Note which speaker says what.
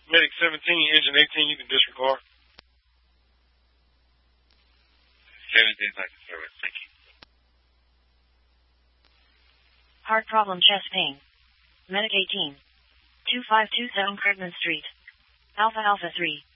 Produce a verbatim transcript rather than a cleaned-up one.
Speaker 1: Medic seventeen, engine eighteen, you can disregard.
Speaker 2: seventeen, I can service. Thank you.
Speaker 3: Heart problem, chest pain. Medic eighteen. two five two seven Kirkman Street. Alpha Alpha three.